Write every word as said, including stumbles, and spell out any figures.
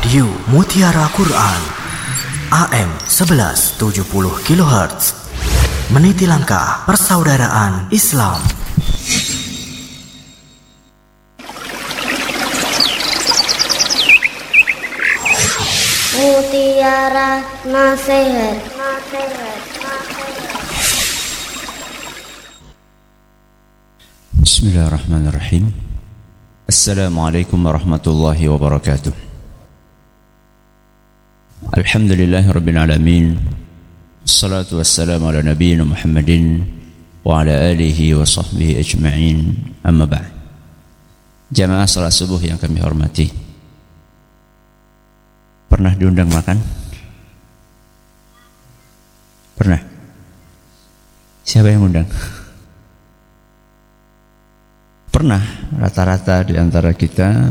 Radio Mutiara Quran A M sebelas tujuh puluh kilohertz, meniti langkah persaudaraan Islam. Mutiara Nasihat, Nasihat, Nasihat. Bismillahirrahmanirrahim. Assalamualaikum warahmatullahi wabarakatuh. Alhamdulillahirabbil alamin. Wassalatu wassalamu ala nabiyyina Muhammadin wa ala alihi wa sahbihi ajma'in. Amma ba'd. Jamaah salat subuh yang kami hormati. Pernah diundang makan? Pernah? Siapa yang undang? Pernah, rata-rata di antara kita